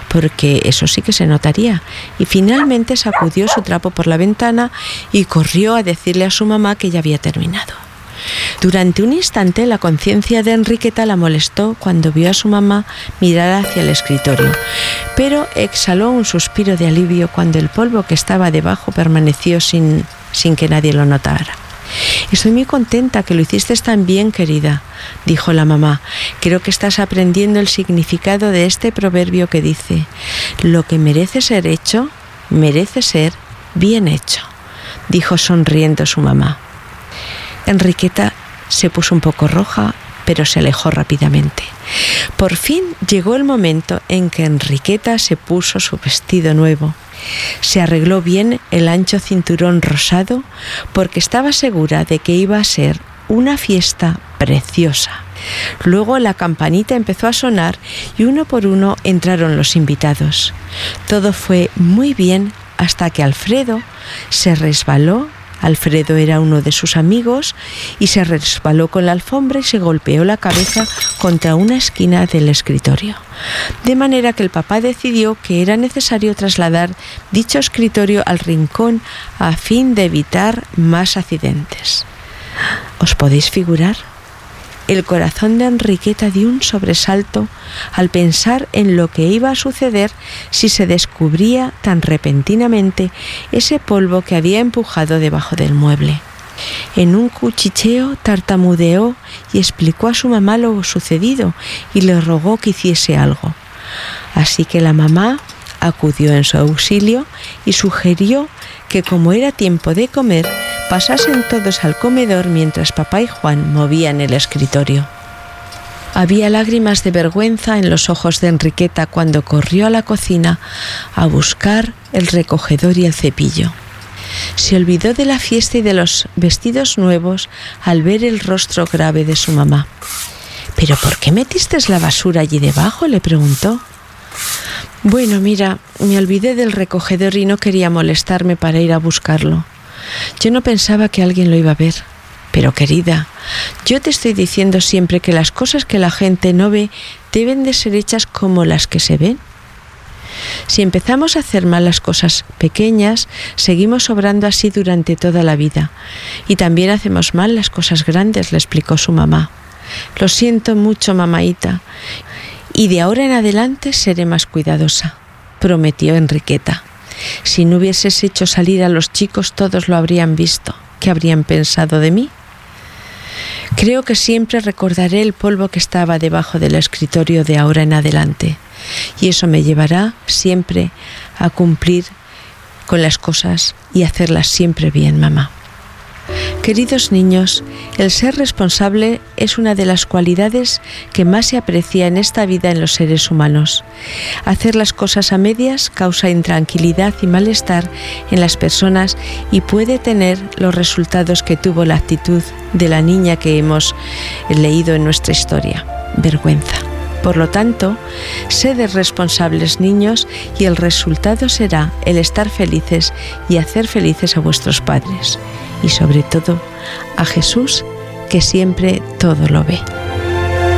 porque eso sí que se notaría. Y finalmente sacudió su trapo por la ventana y corrió a decirle a su mamá que ya había terminado. Durante un instante la conciencia de Enriqueta la molestó cuando vio a su mamá mirar hacia el escritorio, pero exhaló un suspiro de alivio cuando el polvo que estaba debajo permaneció sin que nadie lo notara. «Estoy muy contenta que lo hiciste tan bien, querida», dijo la mamá. «Creo que estás aprendiendo el significado de este proverbio que dice: lo que merece ser hecho, merece ser bien hecho», dijo sonriendo su mamá. Enriqueta se puso un poco roja, pero se alejó rápidamente. Por fin llegó el momento en que Enriqueta se puso su vestido nuevo. Se arregló bien el ancho cinturón rosado porque estaba segura de que iba a ser una fiesta preciosa. Luego la campanita empezó a sonar y uno por uno entraron los invitados. Todo fue muy bien hasta que Alfredo se resbaló. Alfredo era uno de sus amigos y se resbaló con la alfombra y se golpeó la cabeza contra una esquina del escritorio. De manera que el papá decidió que era necesario trasladar dicho escritorio al rincón a fin de evitar más accidentes. ¿Os podéis figurar? El corazón de Enriqueta dio un sobresalto al pensar en lo que iba a suceder si se descubría tan repentinamente ese polvo que había empujado debajo del mueble. En un cuchicheo tartamudeó y explicó a su mamá lo sucedido y le rogó que hiciese algo. Así que la mamá acudió en su auxilio y sugirió que, como era tiempo de comer, pasasen todos al comedor mientras papá y Juan movían el escritorio. Había lágrimas de vergüenza en los ojos de Enriqueta cuando corrió a la cocina a buscar el recogedor y el cepillo. Se olvidó de la fiesta y de los vestidos nuevos al ver el rostro grave de su mamá. «¿Pero por qué metiste la basura allí debajo?», le preguntó. «Bueno, mira, me olvidé del recogedor y no quería molestarme para ir a buscarlo. Yo no pensaba que alguien lo iba a ver. Pero, querida, yo te estoy diciendo siempre que las cosas que la gente no ve deben de ser hechas como las que se ven. Si empezamos a hacer mal las cosas pequeñas, seguimos obrando así durante toda la vida. Y también hacemos mal las cosas grandes», le explicó su mamá. «Lo siento mucho, mamaíta, y de ahora en adelante seré más cuidadosa», prometió Enriqueta. «Si no hubieses hecho salir a los chicos, todos lo habrían visto. ¿Qué habrían pensado de mí? Creo que siempre recordaré el polvo que estaba debajo del escritorio de ahora en adelante, y eso me llevará siempre a cumplir con las cosas y hacerlas siempre bien, mamá». Queridos niños, el ser responsable es una de las cualidades que más se aprecia en esta vida en los seres humanos. Hacer las cosas a medias causa intranquilidad y malestar en las personas y puede tener los resultados que tuvo la actitud de la niña que hemos leído en nuestra historia: vergüenza. Por lo tanto, sed responsables, niños, y el resultado será el estar felices y hacer felices a vuestros padres. Y sobre todo, a Jesús, que siempre todo lo ve.